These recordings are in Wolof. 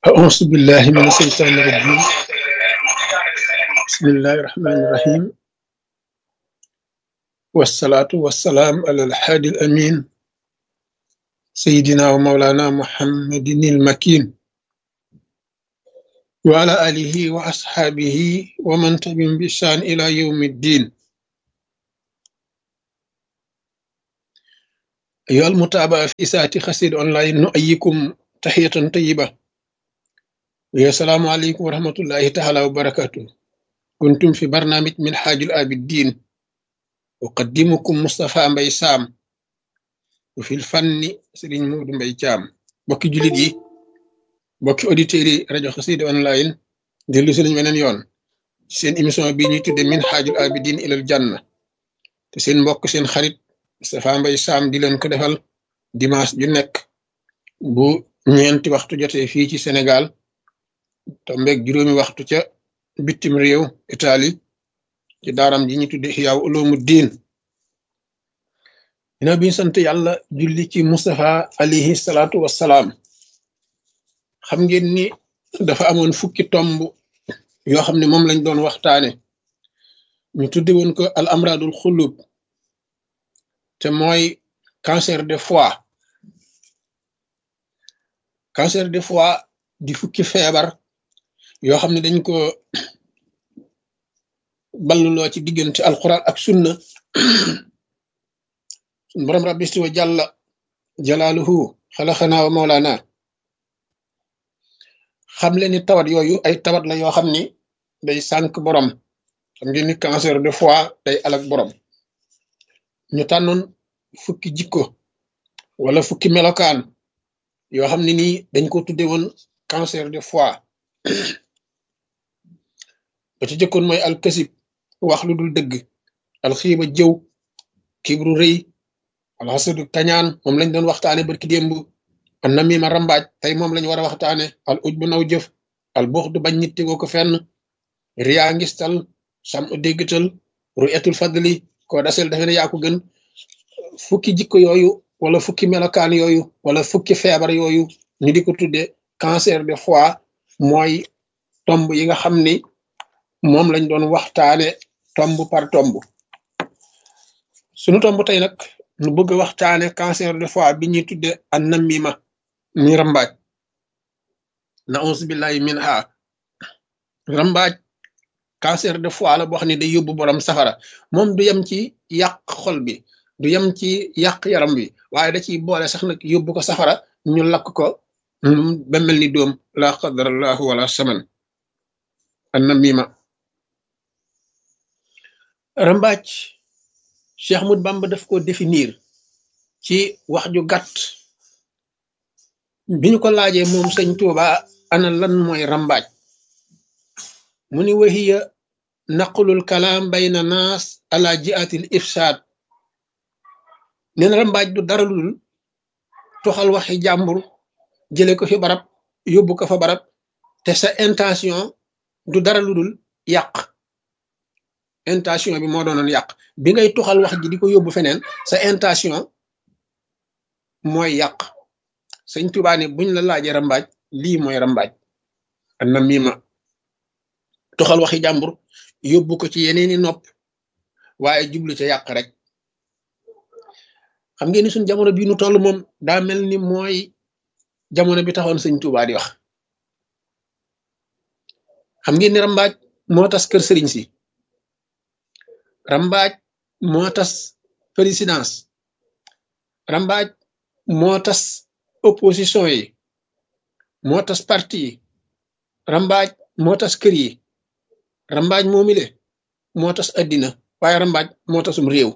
أعوذ بالله من الشيطان الرجيم. بسم الله الرحمن الرحيم، والصلاة والسلام على الحادي الأمين سيدنا ومولانا محمد المكين وعلى آله وأصحابه ومن تبعهم بإحسان إلى يوم الدين. أيها المتابعة في إساءة خسير أونلاين، نؤيكم تحية طيبة، والسلام عليكم ورحمة الله تعالى وبركاته. كنتم في برنامج من حاج الآبدين، أقدمكم مصطفى مباي سام، وفي الفن سيرين مود مباي جام. بوكي جوليت yi bokki auditeurs yi rajo Xassida online dellu si nañ weneen yoon ci seen émission bi ñuy tudde min xaajul abidin ilal janna, te seen mbokk seen xarit Moustapha Mbaye Sam di leen ko defal dimanche ju nekk bu ñeenti waxtu jotee fii ci Sénégal, tombeeg juróomi waxtu ca bitim réew Italie, ci daaram ji ñu tudde Ihyaa Ulumuddin. dina bi sant yàlla julli ci Moustapha alayhi salaatu wassalaam. xam ngeen ni dafa amoon fukki tomb yoo xam ne moom lañ doon waxtaane, ñu tudde woon ko al amradul xulub, te mooy cancer de foie. cancer de foie di fukki feebar yoo xam ne dañ ko balluloo ci diggante alquran ak sunna. sun borom rabbi wa jalla jalaaluhu xalaxanaa wa mawlaana xam leen ni tawat yooyu ay tawat la yoo xam ni day sànk borom. xam ngeen ni cancer de foie day alak borom. ñu tànnoon fukki jikko wala fukki melokaan yoo xam ne nii dañ ko tudde woon cancer de foie. ba ci jëkkoon mooy alkasib, wax lu dul dëgg, alxiiba jëw, kibru rëy, alxasadu kañaan, moom lañ doon waxtaane barki démb. an namima rambaaj, tey moom lañ war a waxtaane. al uj bu naw jëf, al buux du bañ nit tegoo ko fenn, riyaa ngistal, sam u déggtal, ru'yatul fadli, koo dasel defe ne yaa ko gën. fukki jikko yooyu wala fukki melokaan yooyu wala fukki feebar yooyu ñu di ko tudde cancer de foie, mooy tomb yi nga xam ni moom lañ doon waxtaane tomb par tomb. sunu tomb tey nag nu bëgg a waxtaane cancer de foie bi ñuy tudde an namima, muy rambaaj. na'uuzu billahi minha. rambaaj cancer de foie la boo xam ne day yóbbu borom safara. moom du yem ci yàq xol bi, du yem ci yàq yaram bi, waaye da ciy boole sax nag yóbbu ko safara, ñu lakk ko ba mel ni doom, la qadarallahu wala saman. an namima, rambaaj, Cheikh Ahmadou Bamba daf ko définir ci wax ju gàtt. bi ñu ko laajee moom sëñ Tuuba ana lan mooy rambaaj, mu ni wahiya naqlul kalaam bayna naas ala jiatil ifsaad. nee na rambaaj du dara lu dul toxal waxi jàmbur jële ko fi barab yóbbu ko fa barab, te sa intention du dara lu dul yàq. intention bi moo doonoon yàq. bi ngay toxal wax ji di ko yóbbu feneen, sa intention mooy yàq. sëñ Tuubaa ne buñ la laajee rambaaj, lii mooy rambaaj. an namima, toxal waxi jàmbur yóbbu ko ci yeneeni nopp, waaye jublu ca yàq rek. xam ngeen ni suñ jamono bii nu toll moom daa mel ni mooy jamono bi taxoon sëñ Tuubaa di wax. xam ngeen ni rambaaj moo tas kër sëriñ si, rambaaj moo tas présidence, rambaaj moo tas opposition yi, moo tas parti yi, rambaaj moo tas kër yi, rambaaj moomile moo tas addina, waaye rambaaj moo tasum réew.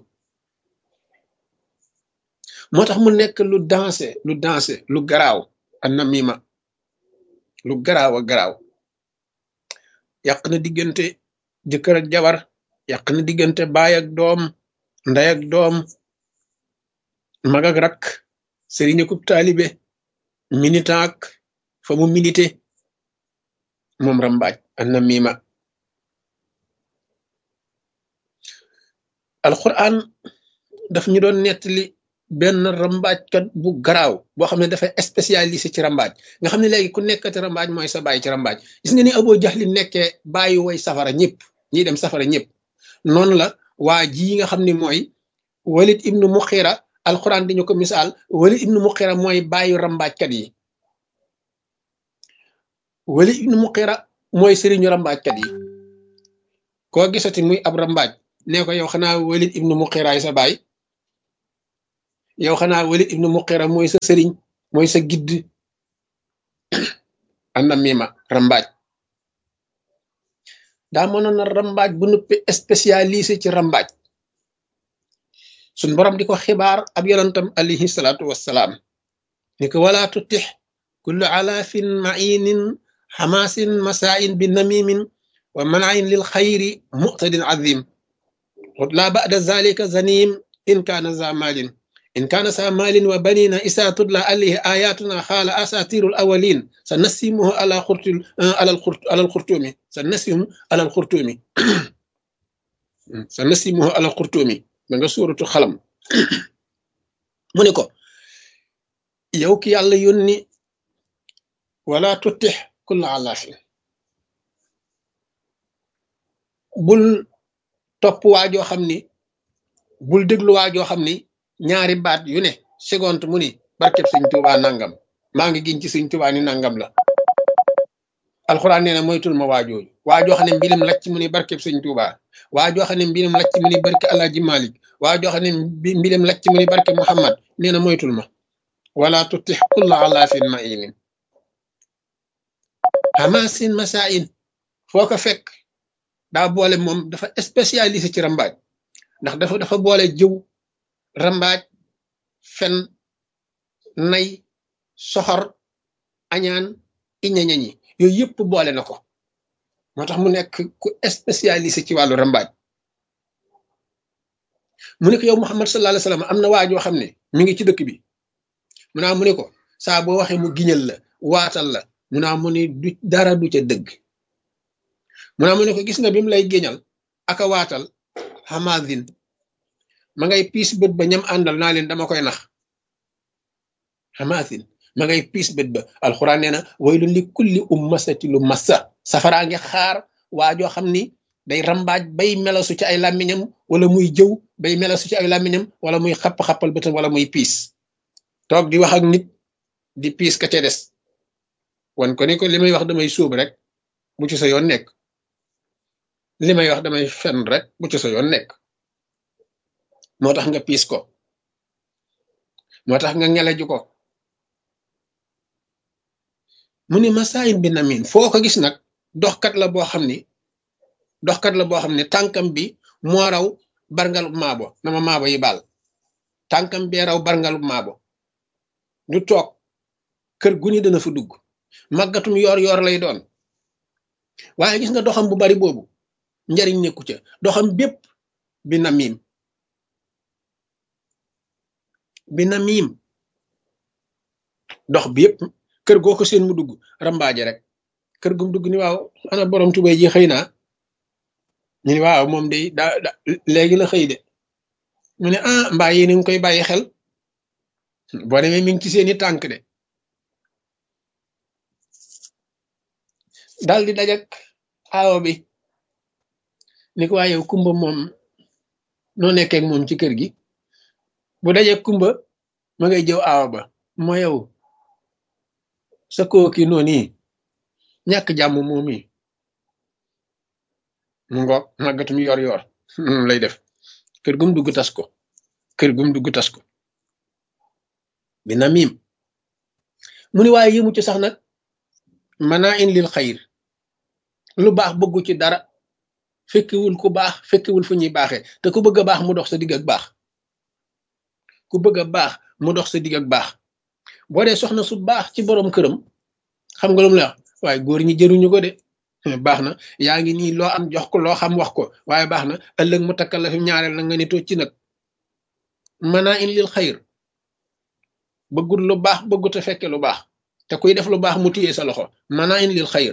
moo tax mu nekk lu dansé lu garaaw. an namima lu garaaw a garaaw. yàq na diggante jëkkër ak jabar, yàq na diggante baay ak doom, ndey ak doom, mag ak rak, sëriñ ak taalibe, militant ak fa mu milité. moom rambaaj an namima. alquran daf ñu doon nettali benn rambaajkat bu garaaw boo xam ne dafay spécialisé ci rambaaj nga xam ne léegi ku nekkati rambaaj mooy sa bàyyi ci rambaaj gis nga ni Abu Jahli nekkee bàyyi way safara ñëpp ñiy dem safara ñëpp noonu la waa ji nga xam ne mooy Walid ibnu Muxira alquran dañu ko misaal Walid ibnu Muxira mooy bàyyi rambaajkat yi Walid ibnu Muxira mooy sëriñu rambaajkat yi koo gisati muy ab rambaaj nee ko yow xanaa Walid ibnu Muxira ay sa baay yow xanaa Walid ibnu Muxira mooy sa sëriñ mooy sa gidd ana mima rambaaj daa mënoon na rambaaj bu nuppi spécialisé ci rambaaj suñ borom di ko xibaar ab yonantam alayhi salaatu wassalaam ni ko wala tutix kullu alaafin mainin xamaasin masaain bi namimin wa manain lil xayri mu'tadin azim la ba'da zalika zanim in kaana za maalin إن كان ذا مال وبنين إذا تتلى عليه آياتنا قال أساطير الأولين سنسمه على الخرطوم سنسمه على الخرطوم سنسمه على الخرطوم من سورة الخلم منيكو يوكي الله يوني ولا تتح كل علاف بول توب واجو خامني بول دغلو واجو خامني ñaari baat yu ne seconde mu ni barkeb sëñ Tuubaa nangam maa ngi giñ ci sëñ Tuubaa ni nangam la alxuraan nee na moytul ma waajooju waajoo xam ne mbiram lacc mu ni barkeb sëñ Tuubaa waajoo xam ne mbiram lacc mu ni barke Alaaji Malik waajoo xam ne mbiram lacc mu ni barke Muhammad nee na moytul ma wala tutix kulla alaafin mainin hamasin masain foo ko fekk daa boole moom dafa spécialisé ci rambaaj ndax dafa boole jëw rambaaj fen nay soxor añaan iñañañi yooyu yëpp boole na ko moo tax mu nekk ku spécialisé ci wàllu rambaaj mu ne ko yow Muhammad sallallahu alayhi wasallam am na waajoo xam ne mi ngi ci dëkk bi mu ne ko saa boo waxee mu giñal la waatal la mu ne du dara du ca dëgg mu ne ko gis nga bi mu lay géñal aka waatal hamadin ma ngay piis bët ba ñam àndal naa leen dama koy nax xamaasin ma ngay piis bët ba alxuraan nee na waylun li kulli ummasati lu massa safaraa ngi xaar waajoo xam ni day rambaaj bay melasu ci ay làmmiñam wala muy jëw bay melasu ci ay làmmiñam wala muy xapp-xappal bëtam wala muy piis toog di wax ak nit di piis ka ca des wan ko ni ko li may wax damay suub rek bu ci sa yoon nekk li may wax damay fen rek bu ci sa yoon nekk moo tax nga piis ko moo tax nga ngeleju ko mu ni masaayin bi namin foo ko gis nag doxkat la boo xam ne tànkam bi moo raw barngalub maabo na ma maabo yi baal tànkam bee raw barngalub maabo du toog kër gu ni dana fa dugg màggatum yoor lay doon waaye gis nga doxam bu bari boobu njariñ nekku ca doxam bépp bi namim dox bi yëpp kër goo ko seen mu dugg rambaaje rek kër gum dugg ni waaw ana borom tubay ji xëy naa ñu ni waaw moom day da léegi la xëy de mu ne mbaa yéen a ngi koy bàyyi xel boo demee mi ngi ci seeni tànk de daal di dajak aawo bi ni ko waa yow kumba moom noo nekkee moom ci kër gi bu dajee kumba ma ngay jëw aawa ba moo yow sa kooki noonu yi ñàkk jàmm moom yi mu ngoog màggatum yor lay def kër gum dugg tas ko bi namim mu ni waaye yëmu ci sax nag mana in lil xayr lu baax bëggu ci dara fekkiwul ku baax fekkiwul fu ñuy baaxee te ku bëgg a baax mu dox sa digg ak baax boo dee soxna su baax ci borom këram xam nga lu mu la wax waaye góor ñi jëruñu ko de baax na yaa ngi nii loo am jox ko loo xam wax ko waaye baax na ëllëg mu takkal la fi ñaareel na nga ni tocc ci nag mana in lil xayr bëggul lu baax bëggut a fekke lu baax te kuy def lu baax mu téye sa loxo mana in lil xayr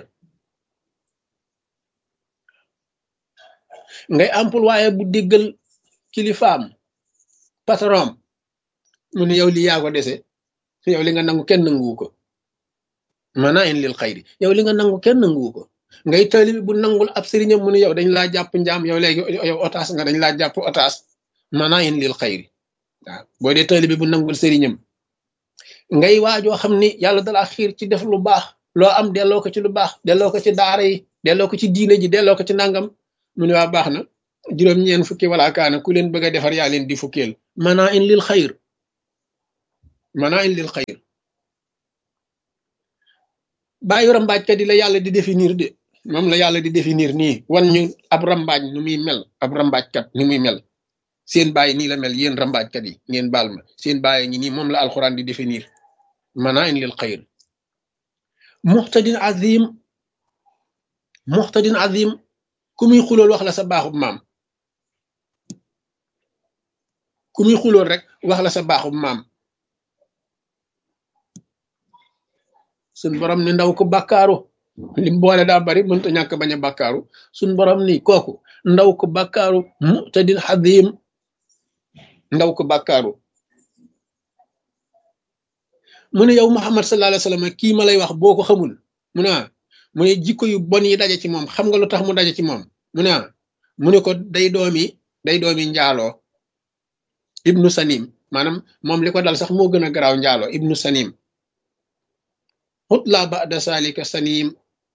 ngay employé bu déggal kilifaam patron mu ne yow li yaa ko dese yow li nga nangu kenn nanguwu ko mana in lil xayri yow li nga nangu kenn nanguwu ko ngay taalibe bu nangul ab sëriñam mu ne yow dañ laa jàpp njaam yow léegi yow otaas nga dañ laa jàpp otaas mana in lil xayri waaw boo dee taalibe bu nangul sëriñam ngay waajoo xam ni yàlla dalaa xiir ci def lu baax loo am delloo ko ci lu baax delloo ko ci daara yi delloo ko ci diine ji delloo ko ci nangam mu ne waa baax na juróom-ñeen fukki wala kaana ku leen bëgg a defar yaa leen di fukkeel mana in lil xayr mana in lil xayr bàyyi rambaajkat yi la yàlla di définir de moom la yàlla di définir nii wan ñu ab rambaaj nu muy mel ab rambaajkat ni muy mel seen bàyyi nii la mel yéen rambaajkat yi ngeen baal ma seen bàyyi ñi nii moom la alxuraan di définir mana in lil xayr muxtadin azim muxtadin azim ku muy xulool wax la sa baaxub maam ku muy xulool rek wax la sa baaxub maam suñ borom ni ndaw ko bàkkaaru lim boole daa bari mënta ñàkk bañ a bàkkaaru suñ borom ni kooku ndaw ko bàkkaaru muxtadin azim ndaw ko bàkkaaru mu ne yow Muhammad sallallahu alayhi wa sallam kii ma lay wax boo ko xamul mu ne jikko yu bon yi daje ci moom xam nga lu tax mu daje ci moom mu ne ko day doomi njaaloo ibnu sanim maanaam moom li ko dal sax moo gën a garaaw njaaloo ibnu sanim xutla ba'da salika sanim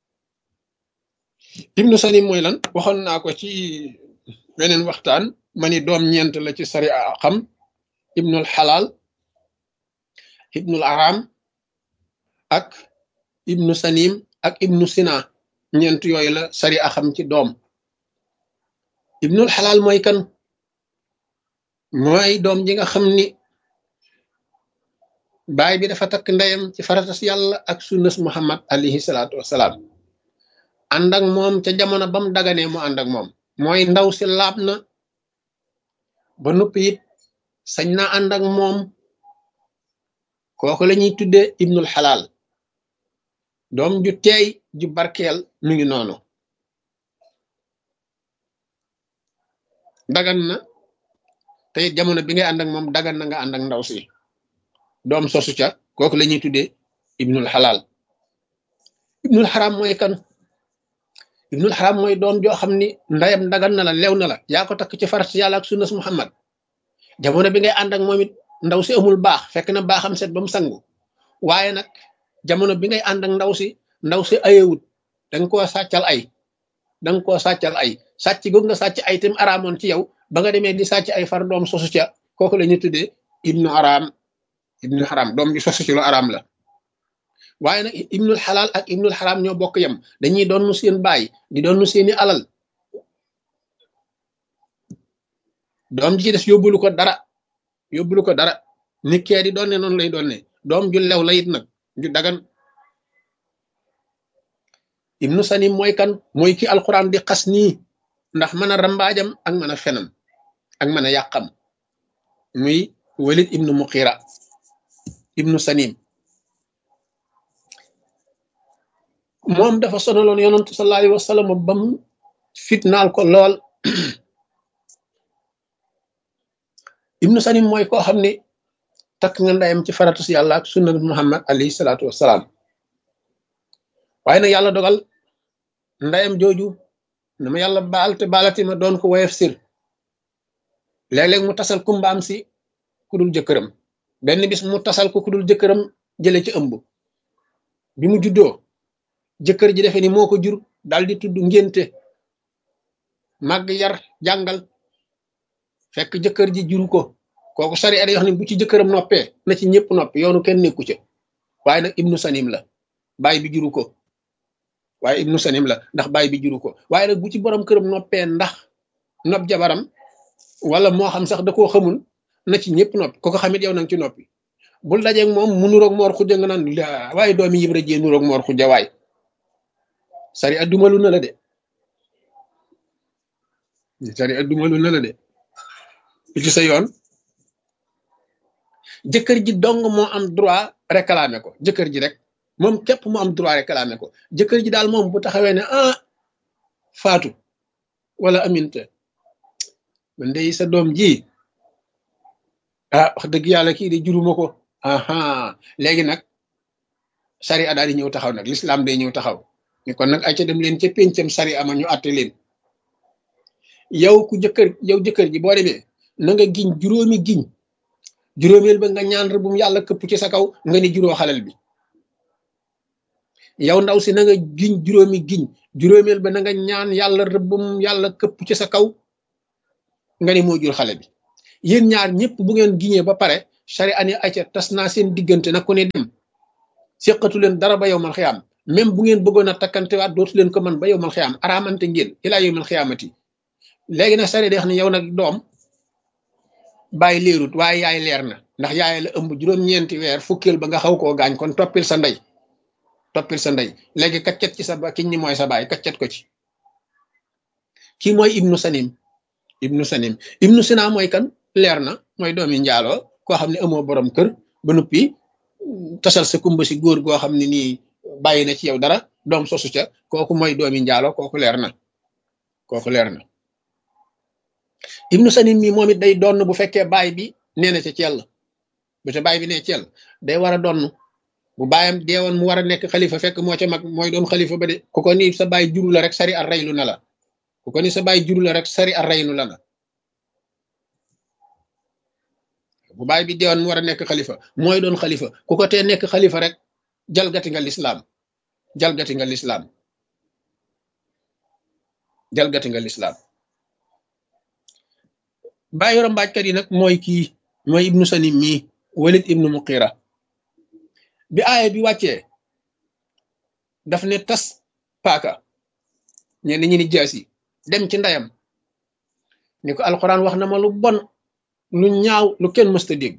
ibnu sanim mooy lan waxoon naa ko ci beneen waxtaan ma ni doom ñeent la ci sari a xam ibnul xalaal ibnul aram ak ibnu sanim ak ibnu sina ñeent yooyu la sari a xam ci doom ibnul xalaal mooy kan mooy doom ji nga xam ni baay bi dafa takk ndeyam ci faratas yàlla ak sunnas muhammad alayhi salaatu wasalaam ànd ak moom ca jamono bam daganee mu ànd ak moom mooy ndaw si laab na ba noppi it sañ na ànd ak moom kooku la ñuy tuddee ibnul xalaal doom ju teey ju barkeel mu ngi noonu dagan na te jamono bi ngay ànd ak moom dagan na nga ànd ak ndaw si doom sosu ca kooku la ñuy tuddee ibnul xalaal ibnul xaram mooy kan ibnul xaram mooy doom joo xam ni ndayam dagan na la lew na la yaa ko takk ci farat yàlla ak sunnas muhammad jamono bi ngay ànd ak moom it ndaw si amul baax fekk na baaxam set ba mu sangu waaye nag jamono bi ngay ànd ak ndaw si ayewut danga koo sàccal ay sàcc googu nga sàcc ay tam araamoon ci yow ba nga demee di sàcc ay far doom sosu ca kooku la ñuy tuddee ibnu xaram doom bi sosu ci lu araam la waaye nag ibnul xalaal ak ibnul xaram ñoo bokk yam dañuy doon seen baay di doon seeni alal doom ji ci des yóbbulu ko dara nit kee di doon ne noonu lay doon ne doom ju lew la it nag ju dagan ibnu sanim mooy kan mooy ki alquran di xas nii ndax mën a rambaajam ak mën a fenam ak mën a yàqam muy walid ibnu muqira ibnu sanim moom dafa sonaloon yonantu sallallahu alayhi wa sallam bam fitnaal ko lool ibnu sanim mooy koo xam ne takk nga ndayam ci faratus yàlla ak sunna muhammad alayhi salaatu wasalaam waaye nag yàlla dogal ndayam jooju na ma yàlla baal te baalati ma doon ko woyof sir léeg-léeg mu tasal kumbaam si ku dul jëkkëram benn bis mu tasal ko ku dul jëkkëram jële ci ëmb bi mu juddoo jëkkër ji defe ni moo ko jur daal di tudd ngénte màgg yar jàngal fekk jëkkër ji juru ko kooku sari ada yoo xam ne bu ci jëkkëram noppee na ci ñëpp noppi yoonu kenn nekku ca waaye nag ibnu sanim la baay bi juru ko waaye ibnu sanim la ndax baay bi juru ko waaye nag bu ci borom këram noppee ndax nopp jabaram wala moo xam sax da koo xamul na ci ñëpp noppi ko xamit yow nang ci noppi bul dajeeg moom mu nuroog moor xujja nga naan waaye doomi yibra jee nuroog moor xujja waay sari addumalu na la de ci sa yoon jëkkër ji dong moo am droit réclamer ko jëkkër ji rek moom képp mu am droit réclamer ko jëkkër ji daal moom bu taxawee ne faatu wala aminte man de sa doom ji ah wax dëgg yàlla kii de juruma ko aha léegi nag sari a daal di ñëw taxaw nag l'islam day ñëw taxaw ni kon nag ay ca dem leen ca péncam sari ama ñu àtte leen yow jëkkër ji boo demee na nga giñ juróomi giñ juróomeel ba nga ñaan rëbbum yàlla këpp ci sa kaw nga ni juróo xalal bi yow ndaw si na nga giñ juróomi giñ juróomeel ba na nga ñaan yàlla rëbbum yàlla këpp ci sa kaw nga ni moo jur xale bi yéen ñaar ñëpp bu ngeen giñee ba pare sari ani ayca tas naa seen diggante nag ku ne dem séqatu leen dara ba yow mal xiyaam même bu ngeen bëggoon a takkantewaat dootu leen ko man ba yow mal xiyaam araamante ngeen ilaa yow mal xiyaamati léegi nag sari deex ni yow nag doom bàyyi leerut waaye yaay leer na ndax yaay la ëmb juróom-ñeenti weer fukkeel ba nga xaw koo gaañ kon toppil sa ndey léegi kaccet ci sa ba kiñ ni mooy sa baay kaccet ko ci kii mooy ibnu sanim ibnu sina mooy kan leer na mooy doomi njaaloo koo xam ne amoo borom kër ba nuppi tasal sa kumba si góor goo xam ne nii bàyyi na ci yow dara doom sosu ca kooku mooy doomi njaaloo kooku leer na ibnu sanim mi moom it day donn bu fekkee baay bi nee na ca cell bu ca baay bi nee cell day war a donn bu baayam deewoon mu war a nekk xalifa fekk moo ca mag mooy doon xalifa ba de ku ko ni sa baay juru la rek sari ar raylu na la ku ko ni sa baay juru la rek sari ar raylu la bu baay bi deewoon mu war a nekk xalifa mooy doon xalifa ku ko tee nekk xalifa rek jalgati nga lislaam bàyyi rambaajkat yi nag mooy kii mooy ibnu sanim mii walid ibnu muqira bi aaya bi wàccee daf ne tas paaka ñenn ñi ni jaasi dem ci ndeyam ni ko alxuraan wax na ma lu bon lu ñaaw lu kenn mësta dégg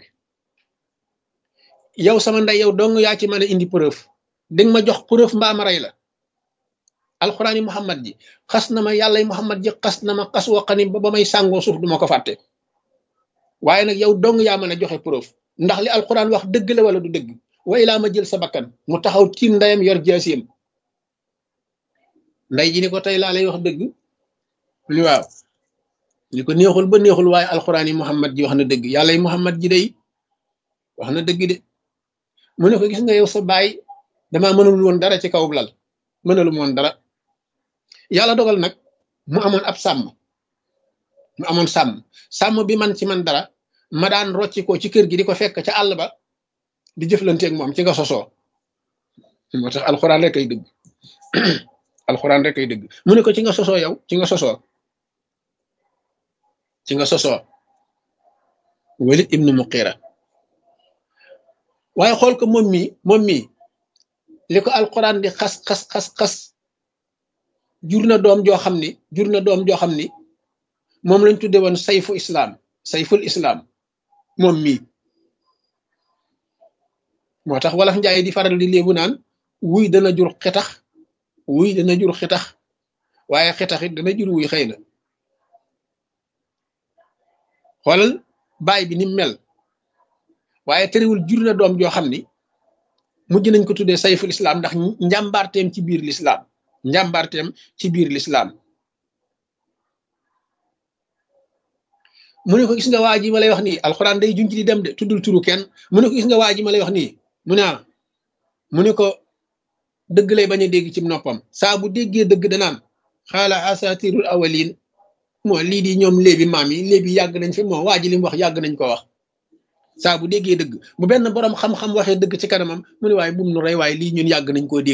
yow sama ndey yow dong yaa ci mën a indi preuve dinga ma jox preuve mbaa ma rey la alxuraan yi muhammad ji xas na ma yàlla yi muhammad ji xas na ma xas waqani ba may sàngoo suuf duma ko fàtte waaye nag yow dong yaa mën a joxe preuve ndax li alxuraan wax dëgg la wala du dëgg wa ilaa ma jël sa bakkan mu taxaw tiim ndeyam yor jaasiyam nday ji ni ko tey laa lay wax dëgg li waaw li ko neexul ba neexul waaye alxuraan yi muhammad ji wax na dëgg yàlla yi muhammad ji day wax na dëgg de mu ne ko gis nga yow sa baay damaa mënul woon dara ci kaw lal mënalum woon dara yàlla dogal nag mu amoon ab sàmm bi man ci man dara ma daan rocci ko ci kër gi di ko fekk ca àll ba di jëflanteeg moom ci nga sosoo moo tax alxuraan rek ay dëgg alxuraan rek ay dëgg mu ne ko ci nga sosoo yow ci nga sosoo walid ibnu muqira waaye xool ko moom mii li ko alxuraan di xas jur na doom joo xam ni moom lañ tudde woon sayful islaam moom mii moo tax wolof njaay di faral di léebu naan wuy dana jur xitax waaye xitax it dana jur wuy xëy na xoolal baay bi ni mel waaye terewul jur na doom joo xam ni mujj nañ ko tuddee sayful islaam ndax njàmbaarteem ci biir lislaam mu ne ko gis nga waa ji ma lay wax nii alxuraan day junj di dem de tuddul turu kenn mu ne ko gis nga waa ji ma lay wax nii mu ne ko dëgg lay bañ a dégg ci noppam saa bu déggee dëgg danaan xaala asatirul awalin moo lii di ñoom léebi maam yi léebi yàgg nañ fi moo waa ji li mu wax yàgg nañ ko wax saa bu déggee dëgg bu benn borom xam-xam waxee dëgg ci kanamam mu ne waaye bum nu rey waaye lii ñun yàgg nañ koo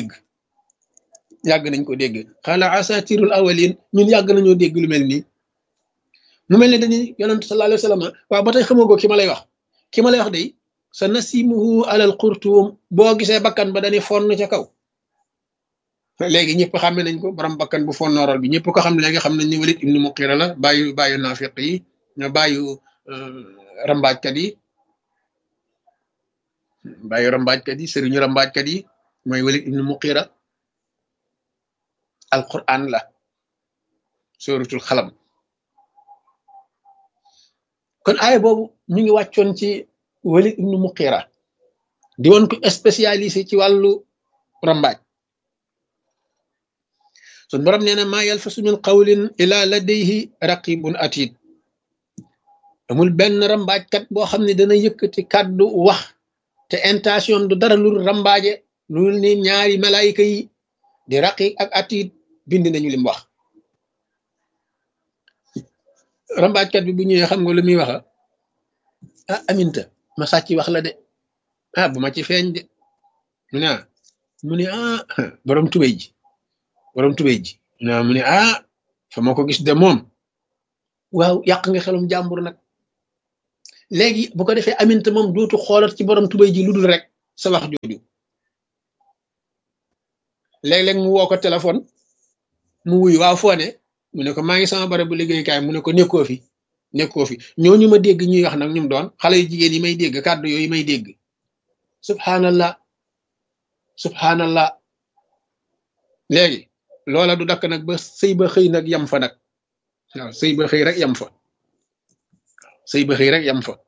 dégg xaala asatirul awalin ñun yàgg nañoo dégg lu mel nii mu mel ne dañuy yonent sallallahu alayhi wa sallam waaw ba tey xamoo ko ki ma lay wax day sa nasimuhu alal xurtuum boo gisee bakkan ba dañuy fonn ca kaw léegi ñëpp xàmme nañ ko borom bakkan bu fonnooral bi ñëpp ko xam léegi xam nañ ni Walid ibnu Muqira la bàyyu naafiq yi ña bàyyu rambaajkat yi sëriñu rambaajkat yi mooy Walid ibnu Muqira alquran la suratul xalam kon aaya boobu ñu ngi wàccoon ci Walid ibnu Muqira di woon ko spécialisé ci wàllu rambaaj sun borom nee na maa yalfasu min qawlin ila ladayhi raqibun atid amul benn rambaajkat boo xam ne dana yëkkati kàddu wax te intention du dara lu rambaaje lu ni ñaari malaayika yi di raqiq ak atiid bind nañu lim wax rambaajkat bi bu ñëwee xam nga lu muy waxa ah aminta ma sàcc wax la de ah bu ma ci feeñ de mu ne borom tubéy ji mu ne fa ma ko gis de moom waaw yàq nga xelum jàmbur nag léegi bu ko defee aminta moom dootu xoolat ci borom tubéy ji lu dul rek sa wax jooju léeg-léeg mu woo ko téléphone mu wuyu waaw foo ne mu ne ko maa ngi sama barab bu liggéeykaay mu ne ko nekkoo fi ñooñu ma dégg ñuy wax nag ñum doon xale yu jigéen yi may dégg kàddu yooyu may dégg subhanallah léegi loola du dakk nag ba sëy ba xëy nag yam fa nag waaw sëy ba xëy rek yam fa